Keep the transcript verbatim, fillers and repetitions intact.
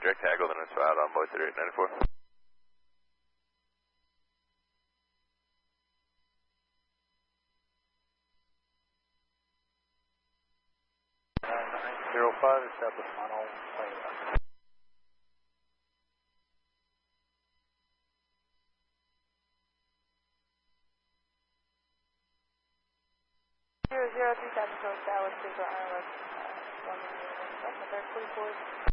Direct tag Golden West five on boy thirty-eight ninety-four. nine zero five, establish final plane left. Zero zero three seven, so establish visual analyst, uh, one, one, one, one, one, one, one, one, one, one, one, one,